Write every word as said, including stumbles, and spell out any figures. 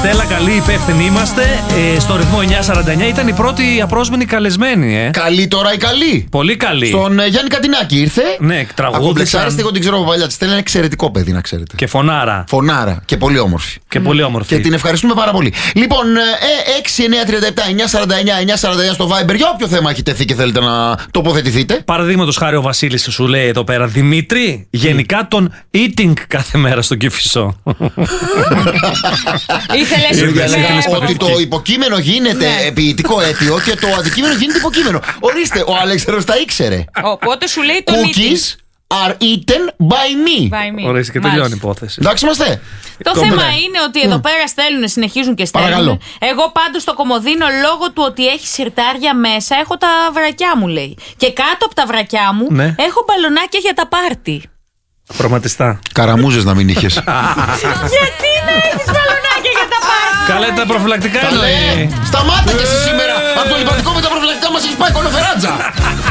Στέλλα, καλή υπεύθυνοι είμαστε. Ε, στο ρυθμό εννιά σαράντα εννιά ήταν η πρώτη απρόσμενη καλεσμένη. Ε. Καλή τώρα η καλή. Πολύ καλή. Στον ε, Γιάννη Κατινάκη ήρθε. Ναι, τραγούδισαν. Εγώ την ξέρω από παλιά. Τη Στέλλα είναι εξαιρετικό παιδί, να ξέρετε. Και φωνάρα. Φωνάρα. Και πολύ όμορφη. Και πολύ όμορφη. Και την ευχαριστούμε πάρα πολύ. Λοιπόν, ε, έξι εννιά τριάντα επτά εννιά σαράντα εννιά εννιά σαράντα εννιά στο Viber. Για όποιο θέμα έχει τεθεί και θέλετε να τοποθετηθείτε. Παραδείγματος χάρη, ο Βασίλης σου λέει εδώ πέρα: Δημήτρη, γενικά τον eating κάθε μέρα στον Κηφισό. Ήθελες ότι το υποκείμενο γίνεται ποιητικό αίτιο και το αντικείμενο γίνεται υποκείμενο. Ορίστε, ο Αλέξανδρος τα ήξερε. Οπότε σου λέει τον Cookies are eaten by me. Ορίστε, και τελειώνει η υπόθεση. Εντάξει είμαστε. Το θέμα είναι ότι εδώ πέρα στέλνουν, συνεχίζουν και στέλνουν. Παρακαλώ. Εγώ πάντως στο κομμωδίνο, λόγω του ότι έχει σιρτάρια μέσα, έχω τα βρακιά μου, λέει. Και κάτω από τα βρακιά μου ναι. έχω μπαλονάκια για τα πάρτι. Χρωματιστά. Καραμούζες να μην είχες. Γιατί να έχεις μπαλονάκια για τα πάρτι? Καλέ, τα προφυλακτικά εννοεί. Σταμάτα και εσύ σήμερα. Από το λιπαντικό με τα προφυλακτικά μας έχεις πάει κολοφεράτζα.